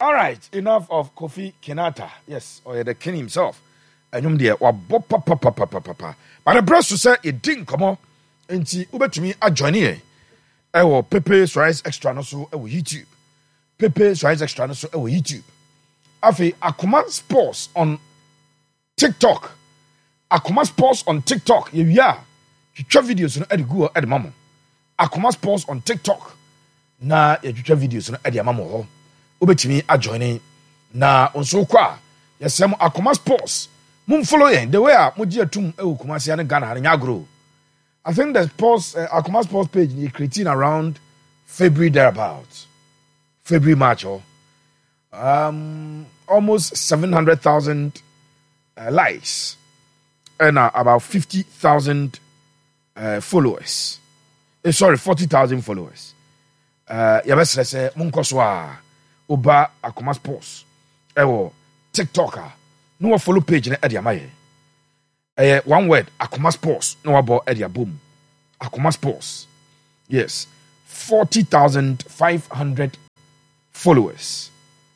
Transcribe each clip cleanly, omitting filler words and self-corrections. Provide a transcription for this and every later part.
All right, enough of Kofi Kenata. Yes, or the king himself. And there wa papa. But the breast to say it didn't come on. And see, to me, I join here. I will Pepe's Rice Extra no so I will YouTube. Pepe's Rice Extra no so I will YouTube. Afi Akuma Sports on TikTok. Akuma Sports on TikTok. Yeah. You try videos no go at the mama. Akuma Sports on TikTok. Na you try videos no at the mama ho. Ubetimi adjoining na onso kwa yesem Akoma Sports mum follow yen the way a moji atum e Kumasi and Ghana and nyagro. I think the sports Akoma Sports page is creating around February thereabouts. February March almost 700,000 likes and about 50,000 followers. 40,000 followers. Yabesre say munkoswa Oba Akoma Sports. Ewo TikToker. No follow page na edia maye. One word Akoma Sports. No abo edia boom. Akoma Sports. Yes. 40,500 followers.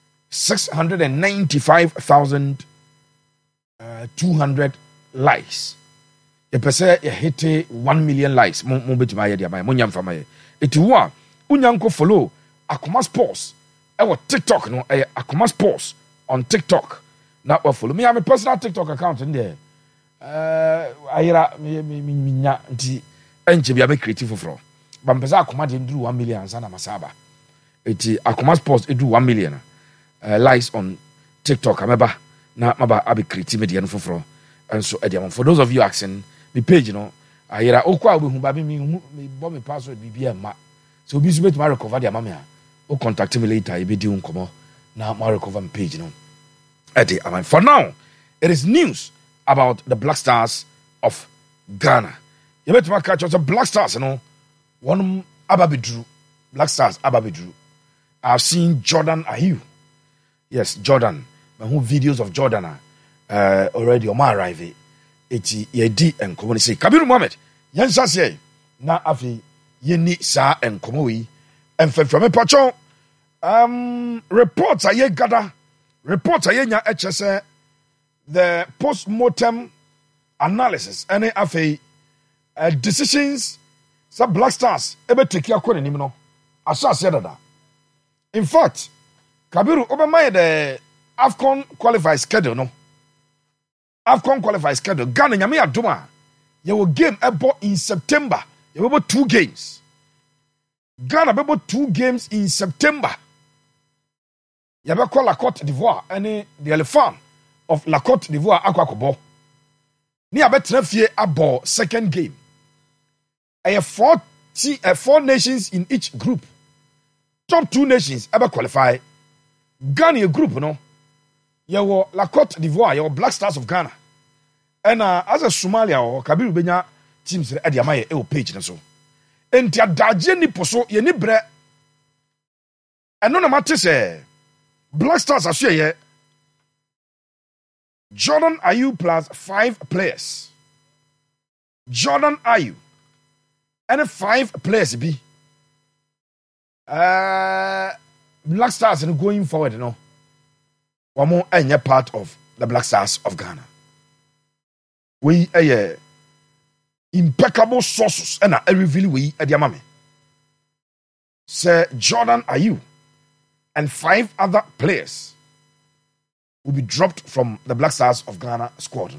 695,200 likes. Ye pese ye hit 1 million likes. Mo betima ye dia maye. Mo nyam fama ye. Etiwa unyanko follow Akoma Sports. TikTok no Akoma Sports on TikTok. Now follow me. I have a personal TikTok account in there. Ayira me nya nti enche bia be creative for. But mpesa Akoma dey do 1 million sana masaba. Eti Akoma Sports do 1 million likes on TikTok. Ameba na maba abi creative media no for. And so for those of you asking the page ayira okwa obehu ba me bo me password bibia ma. So bi so bet ma recover dia mama. O contact me later, you be doing come now my recover page for now, it is news about the Black Stars of Ghana. You better catch us the Black Stars, one Ababidru. Black Stars Ababidru. I've seen Jordan Ayew. Yes, Jordan. My whole videos of Jordan already on my arrival. Eti yedi and come say Kabiru Mohammed. Yansa say na afi yeni sa and come and from a patron, reports are gather. Reports are nya HSA. The post-mortem analysis and decisions. Some Black Stars ever take your corner, no. Asa said that. In fact, Kabiru Obama the AFCON qualified schedule, no. AFCON qualified schedule. Ghana nyame adoma. You will game about in September. You will 2 games. Ghana be 2 games in September. Yabe call La Côte d'Ivoire and the elephant of La Côte d'Ivoire akwakobo. Ni abetre fie abo second game. 4 nations in each group. Top 2 nations ever qualify. Ghana group no. Yawo La Côte d'Ivoire, yawo Black Stars of Ghana. And as a Somalia or Kabiru Benya teams e dia maye e page na so. Enti adaje ni poso ye ni bre eno na mate se Black Stars asye Jordan Ayew plus 5 players. Jordan Ayew and 5 players be Black Stars and going forward wamo enye part of the Black Stars of Ghana. We impeccable sources and I reveal we at your mommy. Sir Jordan Ayew and 5 other players will be dropped from the Black Stars of Ghana squad.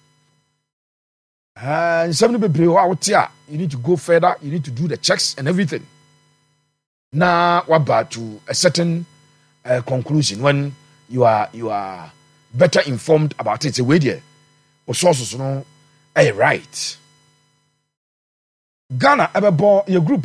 And you need to go further, you need to do the checks and everything. Now we're about to a certain conclusion when you are better informed about it. It's a way there. Or sources right. Ghana ever your group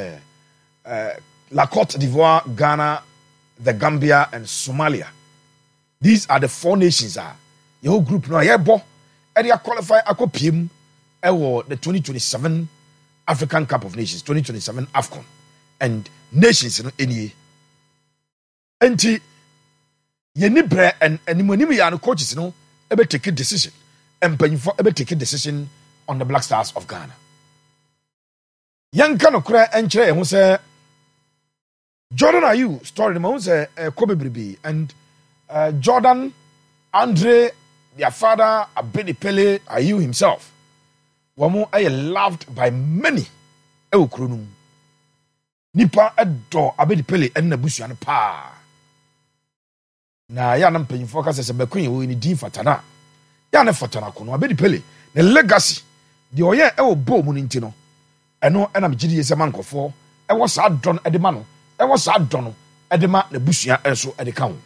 La Côte d'Ivoire, Ghana, the Gambia, and Somalia. These are the 4 nations. Your group no they qualify PM the 2027 African Cup of Nations, 2027 AFCON, and nations any. Enti ye bre and money ya no coaches ebe take a decision and ebe take a decision on the Black Stars of Ghana. Young can okra enche who say Jordan Ayew story no say Kobe Bribi and Jordan Andre their father Abedi Pele Ayew himself wamo loved by many ewo kronum nipa edo Abedi Pele en nabusua no pa na ya na mpanyimfo ka sese bakun wo ni din fatana ya na fatana ko no Abedi Pele ne legacy de oye ewo bo mu nti no eno na mgidi yese mankofo ewo sa don ede ma no ewo sa don no ede ma na busua eso ede ka ho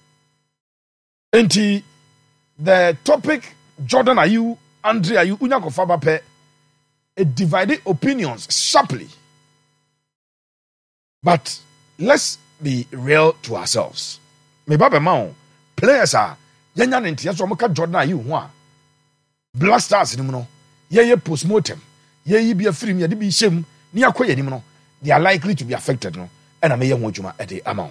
enti the topic Jordan Ayew Andre Ayew unyakofa ba pe it divided opinions sharply, but let's be real to ourselves. Me baba mao players are yanya ntia so moka Jordan Ayew ho a Black Stars ni mu no ye postmortem ye bi afrim ye de bi hyem ni akoye ni mu no they are likely to be affected no and me ye ho adwuma e de ama.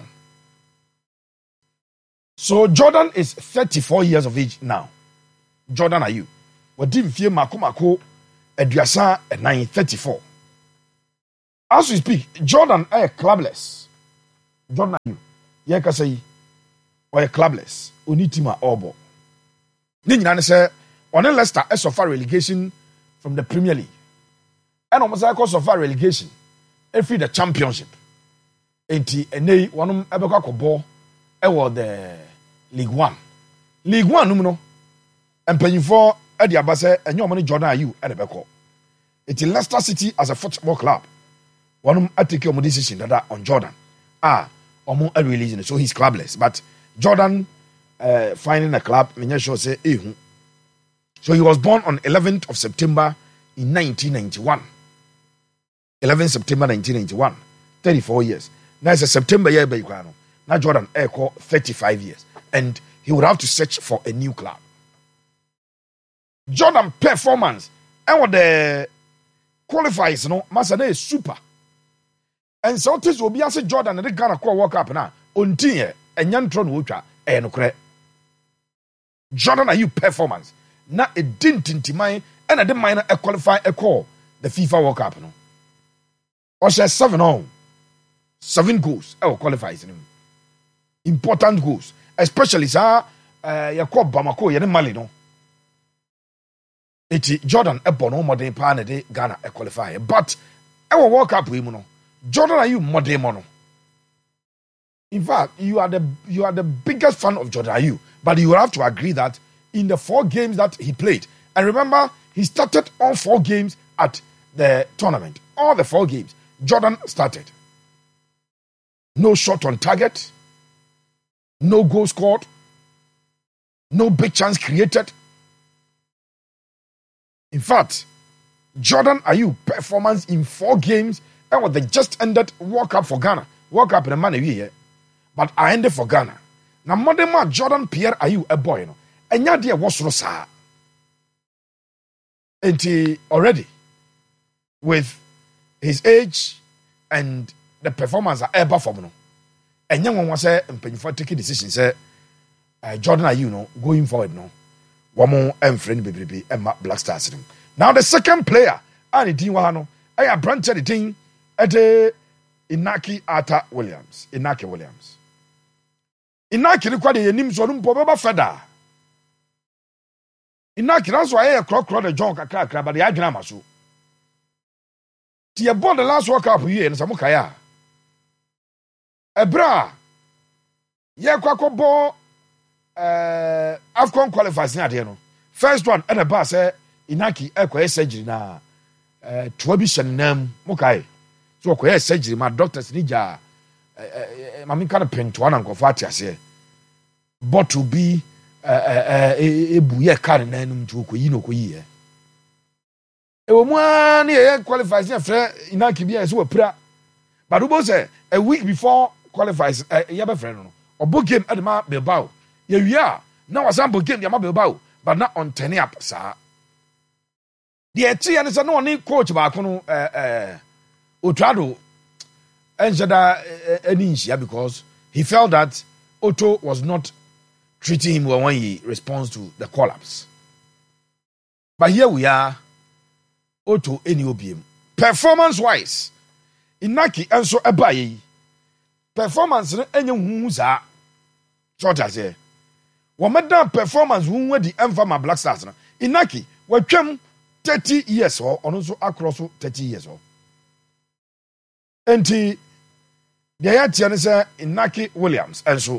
So Jordan is 34 years of age now. Jordan Ayew wadi mfie mako aduasa 34. As we speak, Jordan is clubless. Jordan Ayew ye ka say or clubless oni team a obo ni nyina ne say on Leicester is suffer relegation from the Premier League and almost like suffer relegation every the championship enti enei wonom ebekwa kobo e the League 1 no empanyifo e de abase enye omo ne Jordan Ayew e de beko enti Leicester City as a football club wonom atake omo decision that on Jordan omo a release so he's clubless, but Jordan finding a club menya sure say ehu. So he was born on 11th of September in 1991. 11th September 1991. 34 years. Now it's a September year by Ukraino. Now Jordan echo 35 years. And he would have to search for a new club. Jordan performance and what the qualifies, no, Masane is super. And so this will be as a Jordan and the Ghana call walk up now. Until and young Tron Wucha and Jordan Ayew performance. Na a didn't intimate and I didn't mind a qualify a call the FIFA World Cup. No, or say 7 goals. Qualifies him. Important goals, especially sir. You call Bamako, you Mali no. Iti Jordan a bono modern pan de Ghana a qualify, but our World Cup we no. Jordan Ayew modern mono. In fact, you are the biggest fan of Jordan Ayew, but you have to agree that in the 4 games that he played, and remember, he started all 4 games at the tournament. All the 4 games, Jordan started. No shot on target, no goal scored, no big chance created. In fact, Jordan Ayew performance in 4 games, and was the just ended World Cup for Ghana. World Cup in the man here, but I ended for Ghana. Now, modern Jordan Pierre Ayew a boy, no. And ya dear was rosa. And he already with his age and the performance are ever for no. And young one was say and for taking decisions say Jordan Ayew no going forward no. One more and friend baby and Black Stars. Now the second player and the team wahano I branched the team at Inaki Arthur Williams. Inaki Williams. Inaki required a name so baba feda. Inaki that's why a clock the John Kakra, but the Adjana so. Tia bought the last World Cup here in Samukaya. Ebra. Ye kwako bo AFCON qualifiers na de no. First one and a bar say Inaki ekwa surgery na twabi shanam mukai. So ekwa surgery my doctors nija mami kind of paint one and go ase. But to be ebuye kare na enum tu okoyi no koyi e wo mu an e qualifies na frɛ Inaki bia so wapra but wo say a week before qualifies ye be frɛ no obo game adema Bilbao ye wia na wasambo game ya ma Bilbao but na on turn up sa the etie ne say no ne coach ba ko no Otrado enjada any issue because he felt that Otto was not treating him well when he responds to the call-ups. But here we are, Otto any OBM. Performance-wise, Inaki also Ebayi, performance no enye huhu za short as here womeda performance huhu di emfa Black Stars no Inaki watwam 30 years ono so across 30 years enti the ya tia ne say Inaki Williams enso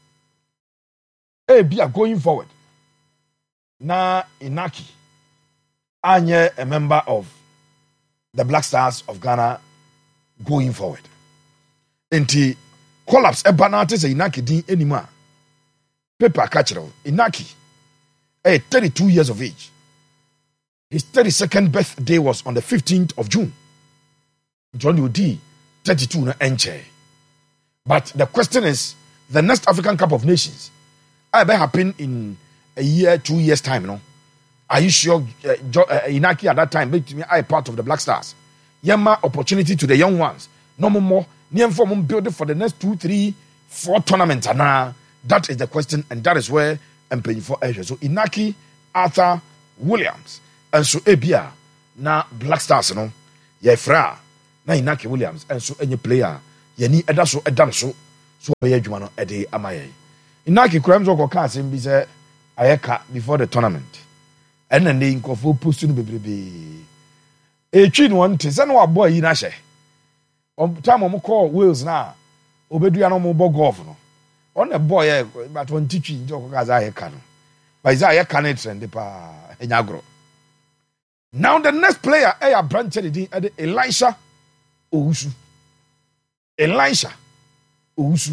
be going forward na Inaki anye a member of the Black Stars of Ghana going forward enti collapse ebanate say Inaki din anima paper catcher Inaki 32 years of age. His 32nd birthday was on the 15th of June. John Udi 32 na enche. But the question is, the next African Cup of Nations I may happen in a year, 2 years time, no? Are you sure Inaki at that time made me I part of the Black Stars? Yama opportunity to the young ones. No more. Near for building for the next 2, 3, 4 tournaments. That is the question, and that is where I'm paying for Asia. So Inaki Arthur Williams. And so Ebia na Black Stars no. Yefra na Inaki Williams. And so any player yeni edaso edanso so be adwuma no ede amaye. Inaki Krams or Kasim be say ayeka before the tournament. And then they nkofo post no bebrebe. Etwi no nte se no abo yi na hye. Time mo call Wales na obedua no mo bo golf no. On a boy but on teaching nti okokaza ayeka no. But is ayeka na trend pa enyagro. Now the next player branch the Elisha Owusu. Elisha Owusu.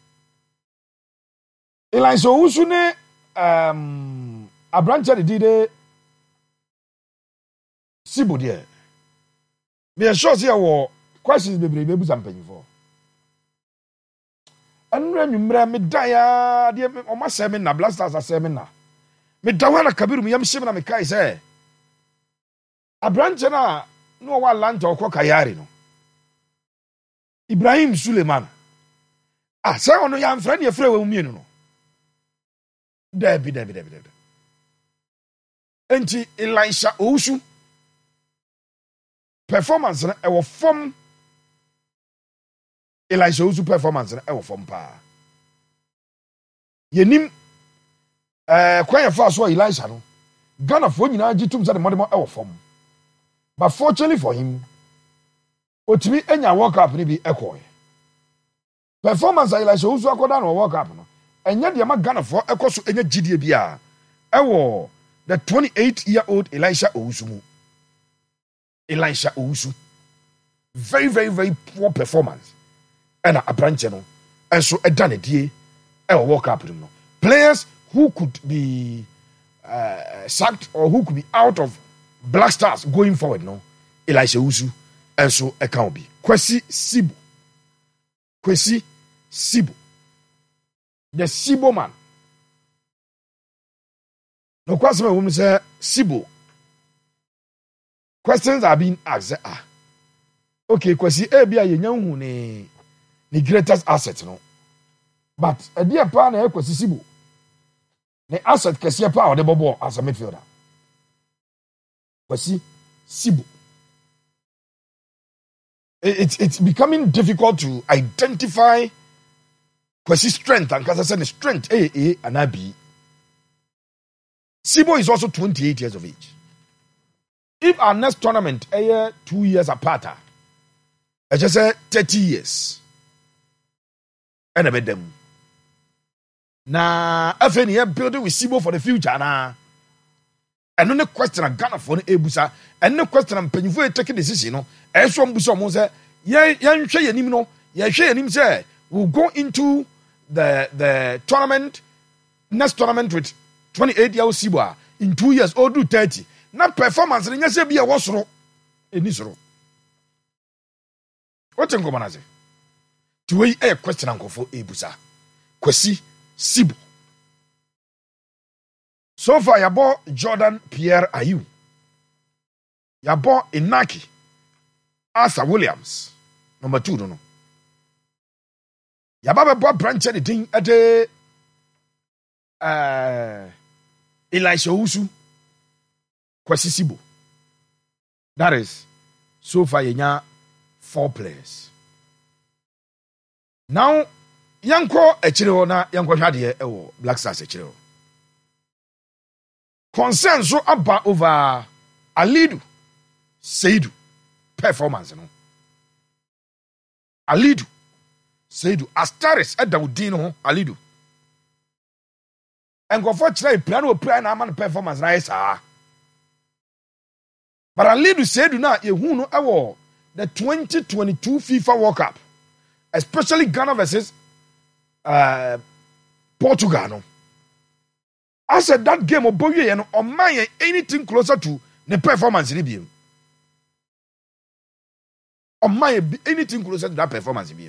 Elisha Owusu ne a branch the Sibo there. Me sure say wo questions be some penny for. And remember me dia de o ma se me na Black Stars ase me na. Me dawana Kabiru me yam shim na me kai say Abranche na no wa lanta okọ Kayari no. Ibrahim Suleiman. Say ono ya mfra ne efra we mienu no. Debi. Enti Elisha Owusu performance na e wo form Elisha Owusu performance na e wo form pa. Yenim kwanya fa so Elisha no. Ghana fo nyina gitum say the model e wo form. But fortunately for him, otimi enya World Cup ni bi ekoy. Performance Elisha Owusu akoda no World Cup no. Enya de ma Ghana for ekoso enya gidie bia. Ewo the 28-year-old Elisha Owusu mu. Elisha Owusu. Very, very, very poor performance. And a branch no. And so a done die World Cup no. Players who could be sacked or who could be out of Black Stars going forward, no. Elisha Owusu, and so a can be. Kwesi Sibo. The Sibo man. No question, woman say Sibo. Questions are being asked. Okay, Kwesi Ebia yenyahu ni greatest asset, no. But a dear partner, Kwesi Sibo. The asset Kwesi power the bobo as a midfielder. Kwesi Sibo. It's becoming difficult to identify Kwesi's strength, and because I said strength A and B. Sibo is also 28 years of age. If our next tournament 2 years apart, I just say 30 years. And I bet them. Now, if any building with Sibo for the future, now. And no question I'm Ghana for Ebusa, and no question I'm paying for taking decision. No, as one Busa say, yeah, share him no, yeah, share him say, we'll go into the tournament, next tournament with 28-year-old Sibo in 2 years or do 30. Now performance, and yes, be a wasro in this row. What in Gomanaze? To weigh a question uncle for Ebusa, Kwesi Sibo. So far, yabo Jordan Pierre Ayew. Yabo Inaki. Arthur Williams. Number 2, no. Yaba bo branch anything at Elisha Owusu. Kwesi Sibo. That is, so far, yenya 4 players. Now yanko echire na yanko hwade ewo Black Stars echire. Concern so about over Alidu Seidu performance no. Alidu Seidu Astaris Edawudin ho Alidu. Enkofo kire plan o plan na man performance na yesa. But Alidu Seidu na yehu no ewo the 2022 FIFA World Cup, especially Ghana versus Portugal no. I said that game of Boye and on my anything closer to the performance in the on my anything closer to that performance in the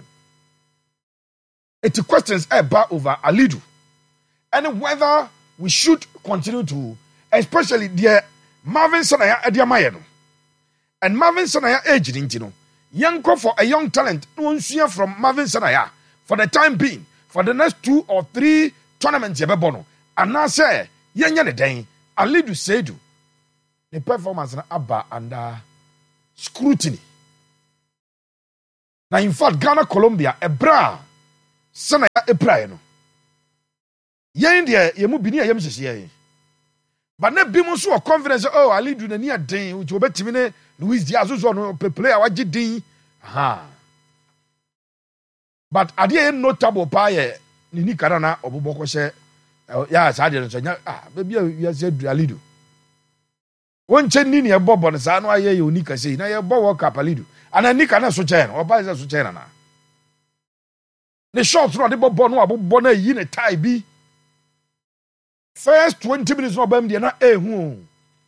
it questions about over Alidu and whether we should continue to, especially the Marvin Sanaya Ediamayeno and Marvin Sanaya age no young call for a young talent no from Marvin Sanaya for the time being for the next 2 or 3 tournaments yebebono. And now say, yenya ne den, Alidu Seidu, the performance na aba under scrutiny. Now in fact, Ghana, Colombia, ebra, sana ya ebra no. Yen dia yemu bini ya yemsisi. But ne bimu so confidence. Oh, Alidu na niya den, uchi obetimi ne Luis Diaz so no player waji den. Aha. But adiye notable pa ye ni karana obuboko she. Yeah, Sadia so baby you said Alidu. One chen ni e bobo no sa no aye unique say na ye bobo ka Alidu. Ana ni kana so chen, oba is so chen na. The shots no de bobo no abobo na yi ne tie bi. First 20 minutes no bam de na ehu.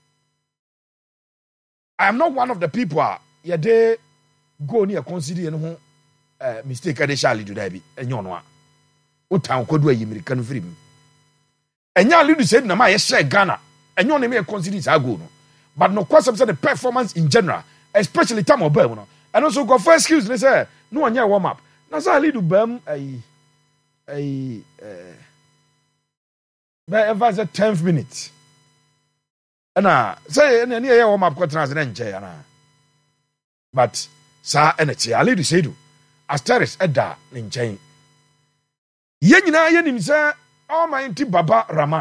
I am not one of the people ye dey go ni e consider no ho mistake ade Alidu da bi enyo no a. O tan kodu ayi America no free. Enya Alidu said na ma ye share Ghana. Enyo ne me consider is go no. But no question say the performance in general, especially time of bam no. And also go for excuse they say no one warm up. Na say Alidu bam by ever the 10th minute. And say any warm up quarters na nche ana. But sa energy Alidu said Astaris Edda nche. Ye nyina ye nim say Almighty Baba Rahman.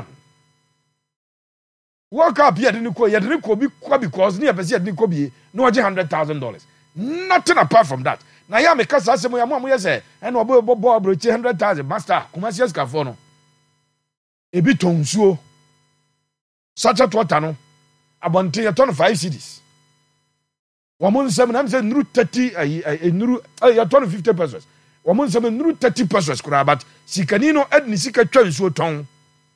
Work up here, didn't be because near Bessie didn't be no $100,000. Nothing apart from that. Now, ya make us ask my mom, say, and Bob 100,000 master, Commercials Cafono. A bit on so such a twatano, about a ton of 5 cities. 1,700, I'm saying, new 30, a ton of 50 pesos. 1,730 pesos but sikanino edni sika twa so ton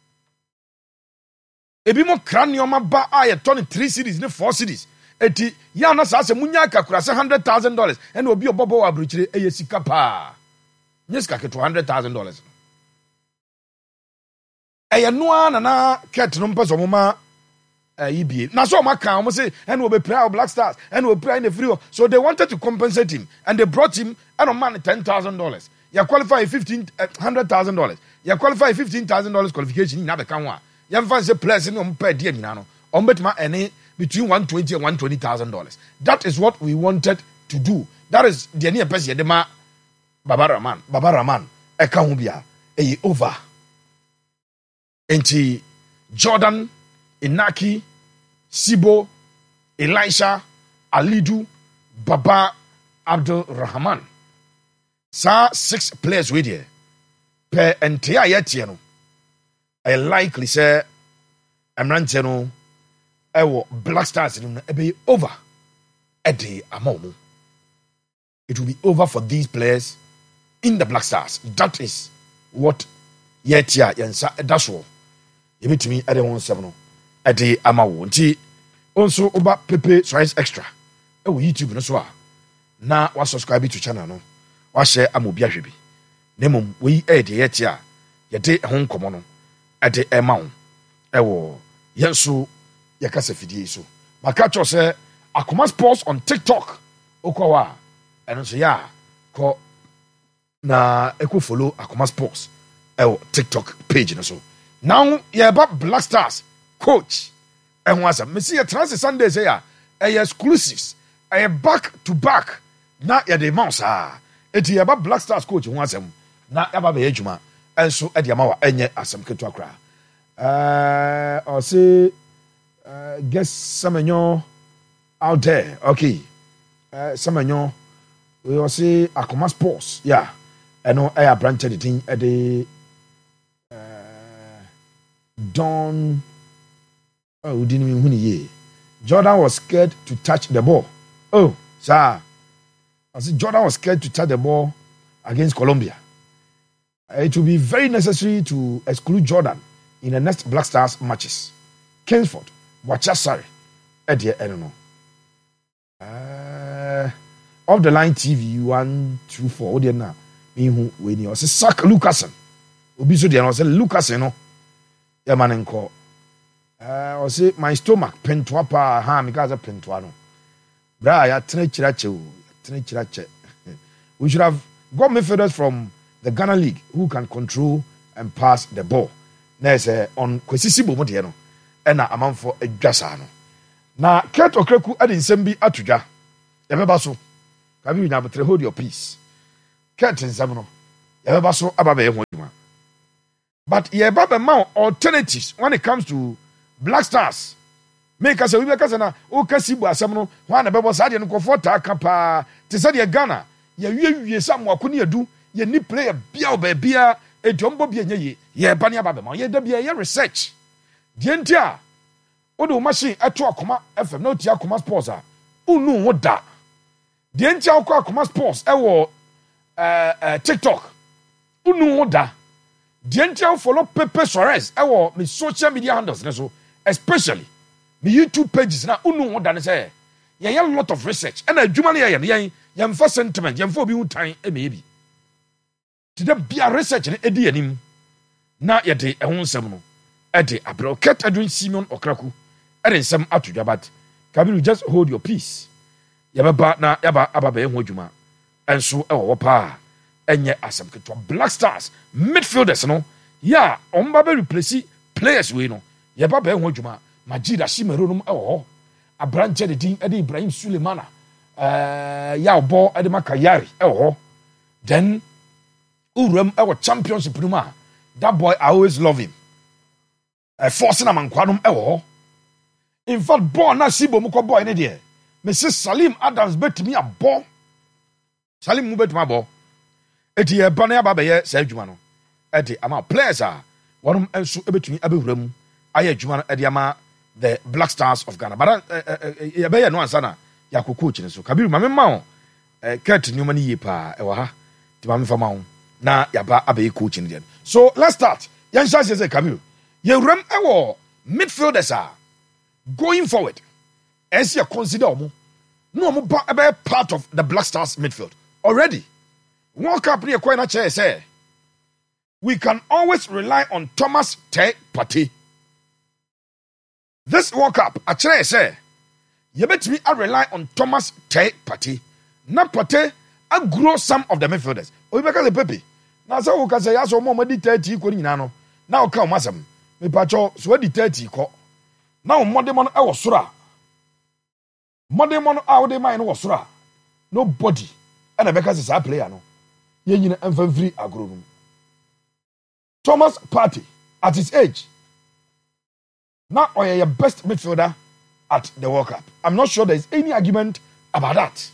ebi mo cranium ba a 3 cities ne 4 cities eti ya na sa se munya kakura se $100,000 and obi obobo abruchire eye sika pa nyeska ke $200,000 eye no na ket no mpeso moma EBA. Now so Maka almost say and will be prayer Black Stars and will pray in the free. So they wanted to compensate him and they brought him and on man $10,000. You qualify $100,000. You qualify $15,000 qualification in the Kanwa. You fancy players in on per dear Minano. On betma any between $120,000 and $120,000. That is what we wanted to do. That is the near person the ma Baba Rahman Ekahubia over. Enti Jordan Inaki Sibo, Elisha, Alidu, Baba, Abdul Rahman. Sa 6 players with you. Per entire yetiano. I likely say, I'm rancheno, I will Black Stars in be over a day among. It will be over for these players in the Black Stars. That is what yetia yansa that's all. You meet me at the 17. Ade amawo nti onso oba pepe science extra e wo YouTube no so a na wa subscribe to channel no wa share amobi ahwebi nemom we e de yeti a yede ho nkomo no ade emawo e wo yenso yakasa fidie so maka cho se Akoma Sports on TikTok okwa eno so ya ko na eko follow Akoma Sports e wo TikTok page no so now yeah about Black Stars coach and was a Messiah Trans Sunday say exclusives back to back na ya de mouse eti yaba Black Stars coach ho asem na yaba be adwuma enso e de ama wa enye asem keto akra or say guess Semenyo out there. Okay. Semenyo we will say Akoma Sports. Yeah. I know I have branched the thing at the Don. Oh, we didn't even win. Jordan was scared to touch the ball. Oh, sir. I said Jordan was scared to touch the ball against Colombia. It will be very necessary to exclude Jordan in the next Black Stars matches. Kingsford, Wachasari, Eddie, I don't know. Off the line TV 124. Odi na me hu we ni o se Sack Lucasen. Obi so dia no se Lucasen no. Ya man nko. O se my stomach pentoa pa ha me ka se pentoa no. Bra ya tene kirache o. Tene kirache. We should have got midfielders from the Ghana League who can control and pass the ball. Na say on Kwesisi Bomo de no. E na amanfo adwasa no. Na Kurt Okreku ade nsem bi atodwa. E beba so. Kabi na betre hold your peace. Kurt nsem no. E beba so ababe ho adwuma. But ye baba ma alternatives when it comes to Black Stars. Make us a we because na o kasi bu asem no ho na bebo sa de no kofo ta aka pa te se de Ghana ye wie sam wakoni adu ye ni player bia oba bia edombo bia nye ye ba ne ababe ma ye da bia ye research. Die ntia odo machine eto akoma FM na otia akoma sports a unu ho da die ntia akoma sports ewo TikTok unu ho da die ntia follow Pepe Suarez ewo me social media handles ne so especially me YouTube pages na unu ho da ne say ye a lot of research and adwuma ne ye yemfa sentiment yemfa obi hu tan emebi tida bia research ne edi anim na ye de ehun nsem no ede abro Kurt Edwin Simeon Okraku ede nsem atodwa but Kabiru just hold your peace yababa na yaba ababe ho adwuma enso ewo pa enye asem keto Black Stars midfielders no ya omba be replace players we no yaba be ho adwuma Majida Shimero no ewo abranche de din ede Ibrahim Sulemana ya obo ede Makayari ewo then uram ewo championship no ma that boy I always love him forcing a man kwadum ewo in fact ball na sibo mu ko boy ne de Mrs. Salim Adams betimi abo Salim mu betimi abo eti e ba na ya ba be ye sa adwuma no eti ama players a wonum enso ebetumi abewura mu aye adwuma no edi ama the Black Stars of Ghana but ye be ye no ansa na ya coach ne so Kabiru ma me ma o Kurt nyoma ni ye pa e wa ha ti ma me fa ma ho na ya ba abe coach ne de so let's start yan sha say Kabiru ye wuram ewo midfielders are going forward as you consider omo no omo ba part of the Black Stars midfield already World Cup ne kwai na che say we can always rely on Thomas Partey. This World Cup a che say you betimi I rely on Thomas Partey. Na Partey a grow some of the midfielders o be ka le Pepe na say o ka say ya so mo di 30 ko nyina no na o ka o masam me pacho so di 30 ko na o modem no e wo soro a modem no a wo de man no wo soro a nobody and a because say player no ye nyina emfamfiri agro no Thomas Partey at his age now your best midfielder at the World Cup. I'm not sure there's any argument about that.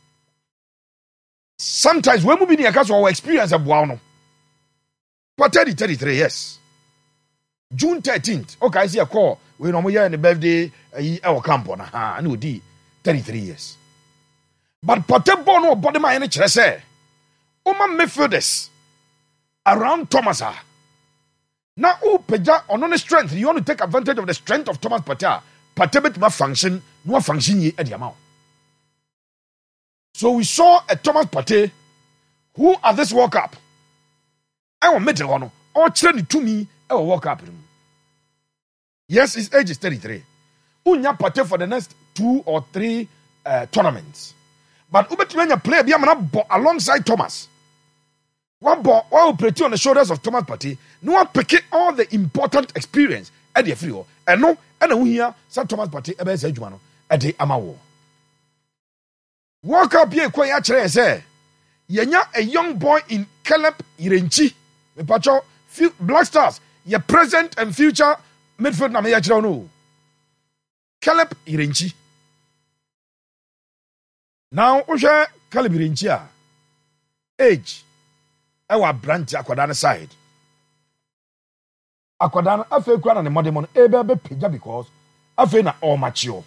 Sometimes when we be near our experience of wow no. But 33 yes. June 13th. Okay, I see a call. We know we are in the birthday our camp on and we did 33 years. But Potebo no body my any say. Oma midfielders around Thomas. Now peja on the strength. You want to take advantage of the strength of Thomas Partey. Partey bet ma function, no function ye at the amount. So we saw a Thomas Partey who at this World Cup I will meet one or train to me I will World Cup. Yes, his age is 33. Unya Partey for the next 2 or 3 tournaments. But Ubetimenya play be alongside Thomas. One ball will play on the shoulders of Thomas Partey. No one pick all the important experience at the free and no and we here Sir Thomas Partey ebe say at the amawo. World Cup ye kwa ya chere say Yenya a young boy in Caleb Irenchi. Me pacho Black Stars. Your present and future midfield na me yachira no. Caleb Irenchi. Now Osha Caleb Irenchi a age. Ewa branch akwada na side. Akwada na afe kwa na ne modemon ebe pija because afe na all mature.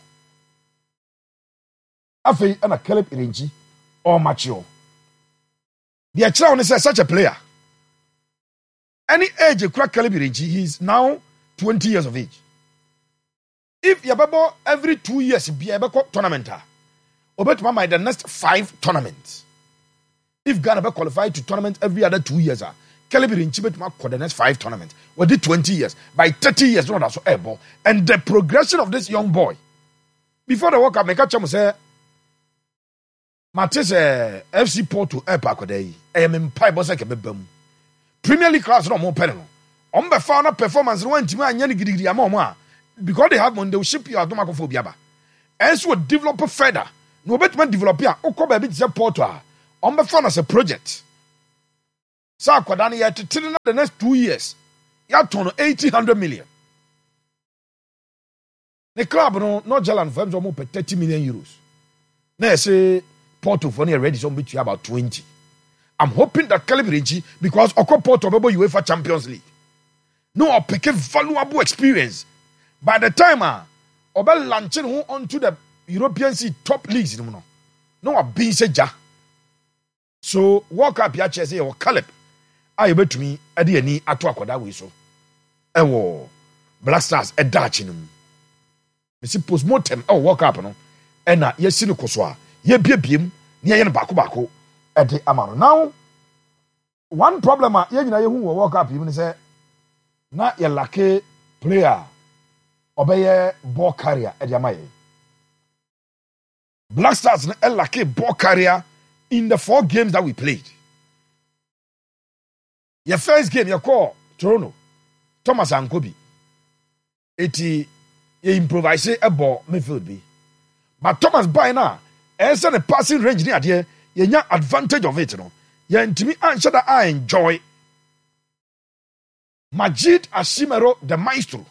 Afe na Caleb Irenchi all mature. The actual is such a player. Any age crack Caleb Irenchi, he is now 20 years of age. If Yababo every 2 years be a tournament, Obetma the next 5 tournaments. If Ghana be qualified to tournament every other 2 years, Caleb Irenchi betma the next 5 tournaments. We did 20 years. By 30 years, not so able. And the progression of this young boy. Before the World Cup, make a chance say Matis FC Porto Airpark day. I am in Pai Bosa Kebem. Premier League class no more penal. On the final performance, one team and Yanni Gidi Amoma. Because they have money, they will ship you out to Macophobia. As we develop further, no better develop here. Okoba bit Porto. On the final as a project. Sa Kwadani yet to the next 2 years. You have to 1,800 million. The club no Jalan firms almost 30 million euros. Now say Porto for near ready some between about 20. I'm hoping that Caleb Irenchi, because Oko Porto will be UEFA Champions League. No, pick a valuable experience. By the time Obel launching who onto the European Sea top leagues, no, being said ja. So walk up your chest or Caleb. I bet to me at the any at Wakoda we so. Ewo Black Stars a Dutch in him. Missy postmortem or walk up no. And yes, in the Koswa. Ye be beam near Bako at the Amano. Now, one problem, you know, who will walk up, even say, not your lucky player, obey ball carrier at Yamaye. Black Stars, a lucky ball carrier in the 4 games that we played. Your first game, you call Toronto, Thomas and Kobe. You improvise a ball midfield be. But Thomas by now, as a passing range near there, you have advantage of it, no. You to me answer that I enjoy. Majid Asimero, the maestro.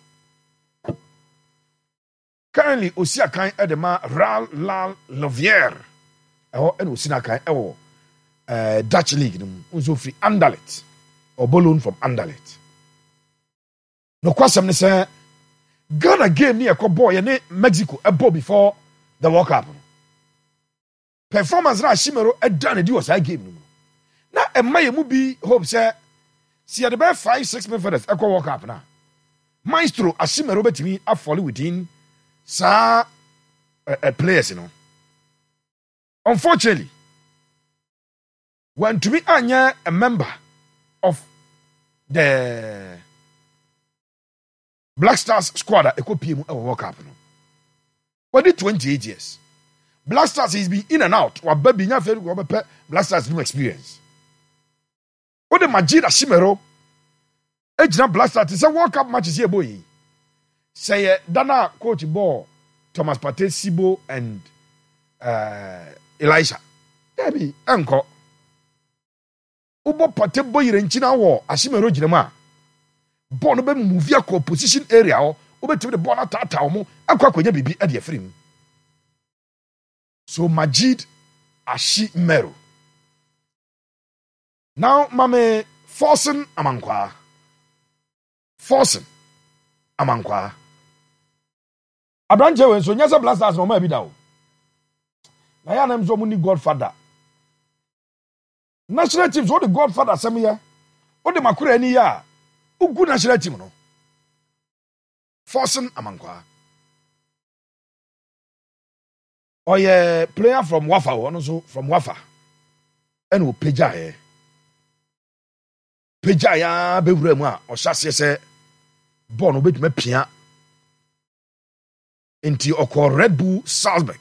Currently, Osia Kai Edema Ral La Lovier. And Osina Kai Dutch League, also free Anderlecht or Balloon from Anderlecht. No question, say Ghana game near Coboy and Mexico a ball before the World Cup. Performance na Shimero a done a duos I game. Now a my movie hope say see at the best 5-6 minutes echo World Cup now. Maestro Ashimero bet me a follow within sa players, you know. Unfortunately, when to me anya a member of the Black Stars squad a copy of World Cup. No. What did 28 years? Black Stars has been in and out. Or baby Black Stars no experience. What the Majid Ashimero Ejina Black Stars is a World Cup matches here, boy. Say Dana coach ball Thomas Partey Sibo and Elisha. Debbie, uncle. Ubo Partey boy Renchina war Ashimero Jinema. Born be move your position area or over to the border tata akwa kwenye bibi ade afrim. So Majid Ashimero. Now mame forcing amankwa. Abranje we so nyasa Black Stars no ma bi da o. Na ya nam so mu ni Godfather. National teams what the Godfather sem here. What the makura ni ya. Ugu national team no. Forcing amankwa. Oye player from Wafa one also from Wafa. And we peja ya bewura mu a o hyase se ball no betuma pia into okọ Red Bull Salzburg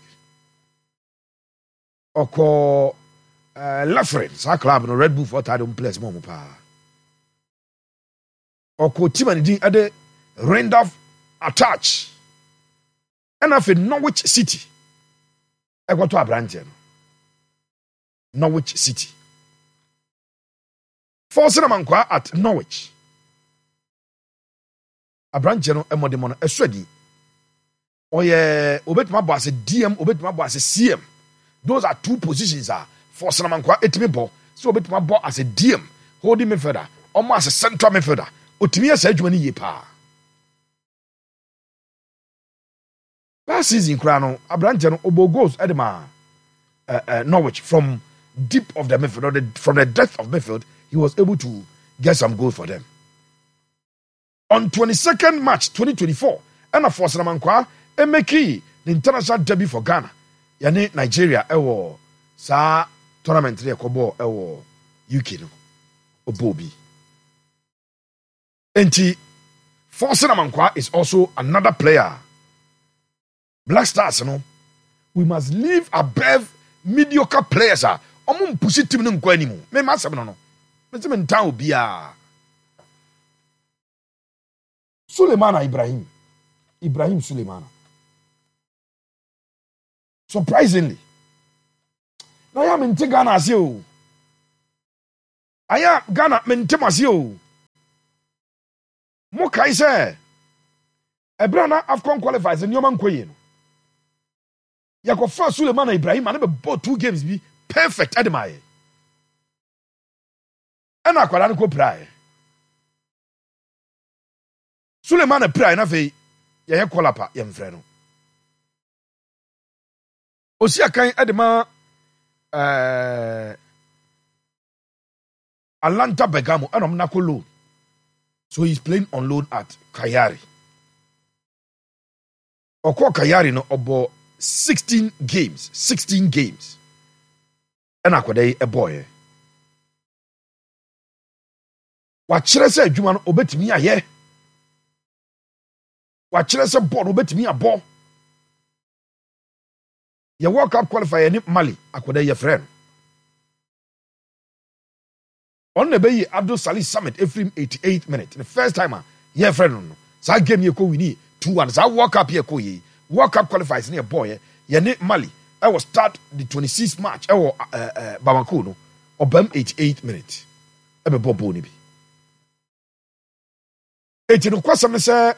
okọ Lafren sa club no Red Bull for tadom place mo pa okọ team and din ade Randolph Attach and afi Norwich City e go to Abrante no Norwich City Forcing Amankwa at Norwich. Abranche no emodemono eswadi. Oye obetuma bo as a DM, obetuma bo as a CM. Those are two positions Forcing Amankwa etimi bo. So obetuma bo as a DM, holding midfielder, almost as a central midfielder. Otimi asa adwuma ye pa. Last season krano Abranche no obo goals edema Norwich from deep of the midfield, or from the depth of midfield, he was able to get some goals for them. On 22nd March 2024, and of Forcing Amankwa emeki the international debut for Ghana. Yane Nigeria ewo sa tournament re kobo ewo UK no obobi. Enti Forcing Amankwa is also another player. Black Stars, we must live above mediocre players. Omo pushi team no nkwa animu. Me ma asem no. Me se me ntan obi a. Sulemana Ibrahim Sulemana. Surprisingly, na ya mente Ghana ase o. Aya Ghana mente mase o. Mo kai se ebra na AFCON qualifiers nyoma nkoye no. Yakofa Sulemana Ibrahim ane be bought 2 games bi perfect ademaye. Ana akwara no ko prae. Sulemana prae na fe ye kolapa ye mfre no. Osi akan adema Atlanta Bergamo anom na ko loan. So he's playing on loan at Kayari. Oko Kayari no obo 16 games. And akwade a boy. What chere say adwuma no obetimi aye. What chere say board obetimi abo. Ye World Cup qualifier ni Mali akwade ye friend. On the bay Abdul Salih Summit every 88 minutes. The first time ye friend no. Sa game ye ko wini 2-1. Sa World Cup ye ko ye. World Cup qualifiers ni a boy. Ye ni Mali. I will start the 26th March. I will Bamako no. Obam 88 minutes. Ebe bobo ni bi. Eti no kwasam se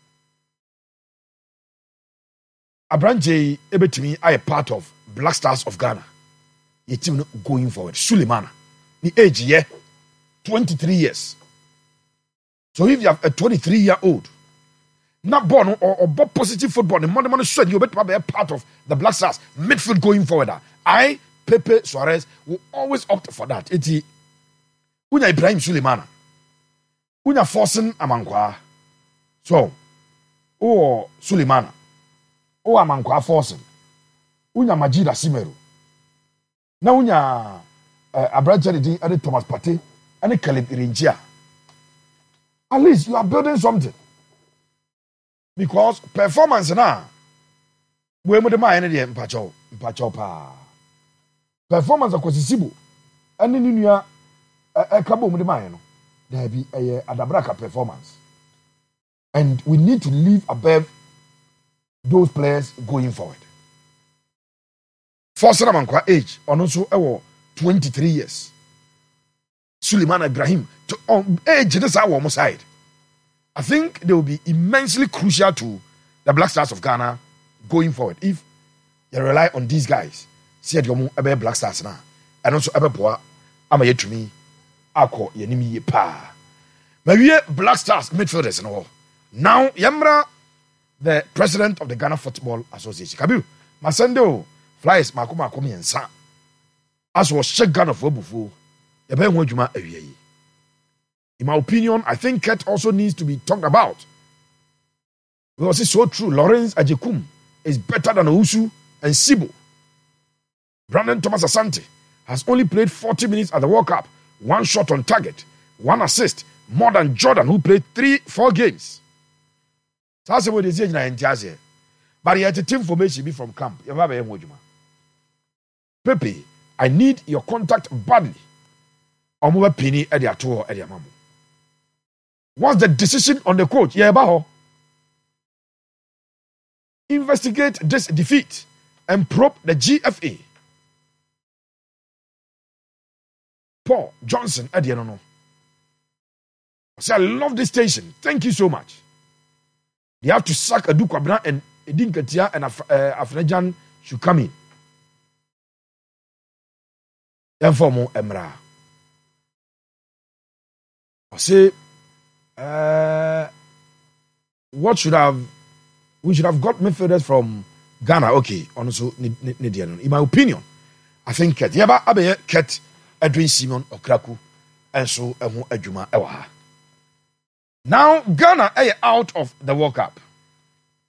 Abranche ebetimi are part of Black Stars of Ghana. Ye team no going forward. Sulemana. Ni age ye 23 years. So if you have a 23-year-old, not born or positive football, the money sweat, you better be a part of the Black Stars midfield going forward. I, Pepe Suarez, will always opt for that. Eti Unya Ibrahim Sulemana. Unya Forcing Amankwa. So, Sulemana. Amankwa Forcing. Unya Majida Simeru. Na unya Abranche and Thomas Partey and Caleb Irinjia. At least you are building something. Because performance now, we mo de ma ene de mpacho pa. Performance akwasisibo. Ene ni nua kabo mo de ma no. There be adabraka performance. And we need to live above those players going forward. Forcing Amankwa age on also 23 years. Sulemana Ibrahim to age this our side. I think they will be immensely crucial to the Black Stars of Ghana going forward if you rely on these guys. See at your Black Stars now. And also Boa ama yet to me. Ako yenimi ye pa. Maybe Black Stars midfielders and all. Now Yamra, the president of the Ghana Football Association. Kabiru, Masendo Flyers Makuma Komi and Sa. As was check Ghana for before. In my opinion, I think Ket also needs to be talked about. Because it's so true. Lawrence Ajekum is better than Owusu and Sibo. Brandon Thomas Asante has only played 40 minutes at the World Cup. 1 shot on target, 1 assist, more than Jordan, who played 4 games. That's what they say in India. But he had a team formation be from camp. Pepe, I need your contact badly. Omuwe Pini Ediato Ediamamu. What's the decision on the coach? Baho. Investigate this defeat and probe the GFA. Paul Johnson Edianono. I say, I love this station. Thank you so much. They have to sack Adu Kwabena and Edin Katia and Afrejan should come in. Informo Emra. I say, we should have got midfielders from Ghana. Okay, also, in my opinion, I think Ket Yaba Abe Ket Edwin Simon Okraku and so Ejuma Ewa. Now Ghana are out of the World Cup.